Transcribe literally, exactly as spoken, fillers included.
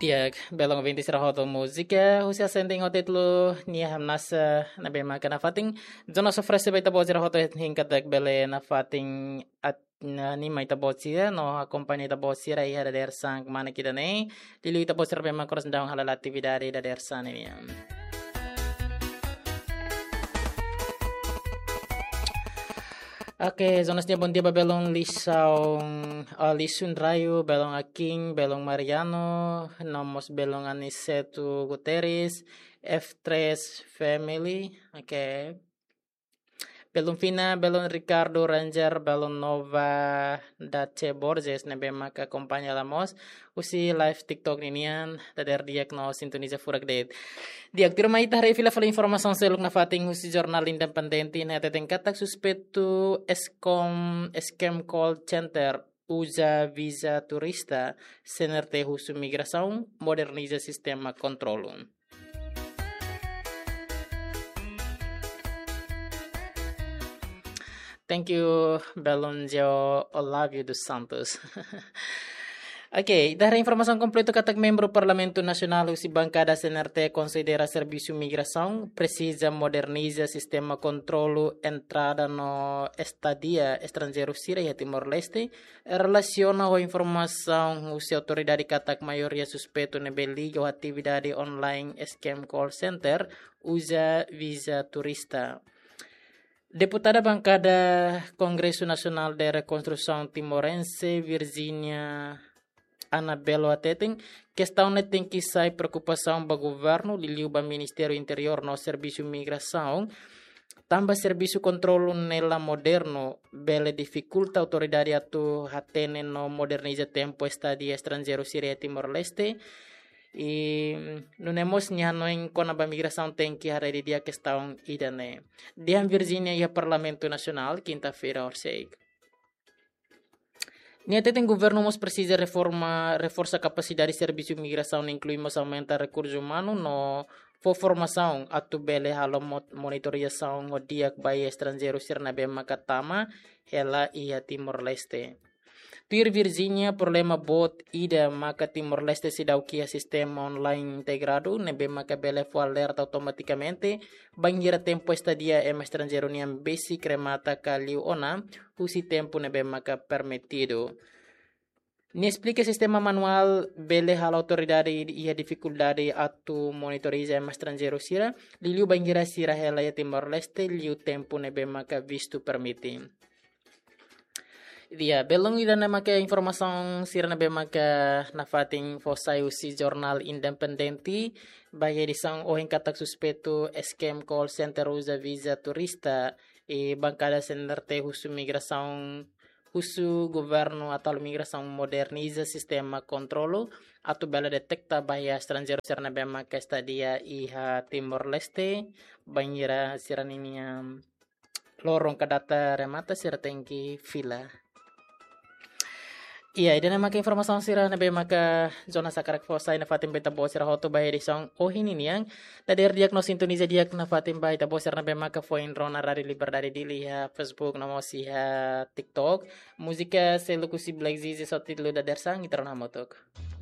Tiag, belong vinti sira hoto musika, husia sending hotet lo nia hamnasa na be maka na fating zona sofrese baita bozira hoto hinkatak bele na fating at na ni mai ta bozira no accompagni ta bozira iha da der sang mana kita ne lilu ta bozira be maka ros ndang halala aktividade da der sana ni. Oke, zonas dia bontia belong lisaung uh, lisun rayu belong aking belong mariano nomos belong anisetu guterres F tres family. Oke, belong fina belong ricardo ranger belong nova dace borges nebe maka kompanya lamos usi live tiktok ninian dader diagnos sintoniza furak det diaktir mai tare fila fala informação seluk na fating usi jornal independente na teteng katak suspetu escom scam call center usa visa turista senerte husu migração moderniza sistema controlo. Thank you, Belonjo Olavio dos Santos. Oke, dari informasi kompleto katak membro Parlamento Nasional usi bancada C N R T considera serviço migração precisa moderniza sistema controlo entrada no estadia estrangeiro sira e Timor-Leste relaciona com informação usi autoridade katak maioria suspeito nebeli o atividade online scam call center usa visa turista. Deputada bancada Congresso Nacional de Reconstrução Timorense, Virginia Anabelo Ateteng, questão ne tem que sai preocupação para o governo, liliu ba Ministério Interior no Serviço Migração, tamba Serviço Controlo nela moderno, bele dificulta autoridade atu hatene no moderniza tempo estadia estrangeiro Siria Timor-Leste. E não nemos nyano em kona ba migração tem que hari dia questão idane. Diam Virginia e Parlamento Nacional quinta-feira orseg. Niate tem governo mos precisa reforma reforça capacidade de serviço de migração incluímos aumentar recursos humanos no for formação atu bele halo monitorização o dia bai estrangeiro sirna be makatama ela ia Timor-Leste. Tir Virginia problema bot ida maka Timor-Leste sidau kia sistema online integrado nebe maka bele fu alerta automaticamente bangira tempo estadia em estrangeiro niam basic remata kaliu ona usi tempo nebe maka permitido. Ni explica sistema manual bele hal autoridade ia dificuldade atu monitoriza em estrangeiro sira liliu bangira sira hela ya Timor-Leste liu tempo nebe maka visto permiti. Dia belong ida na maka informação sira na be maka na fating fosai usi jornal independente baye disang ohen katak suspeito scam call center usa visa turista e bancada C N R T husu migração husu governo atau migração moderniza sistema controlo atau bela detecta bahaya estrangeiro sira na be maka estadia iha Timor-Leste bangira sira ninia lorong kadata remata sira tengki fila. Iya, ida na maka informasi sira na be maka zona sakarak fosa na fatim beta bo sira hoto bahe di song oh ini niang dader diagnos Indonesia diak na fatim bahe ta bo sira na be maka foin rona rari liberdade dili ha Facebook na mo si ha TikTok musika selukusi Black Zizi sotit lu dader sang itra na motok.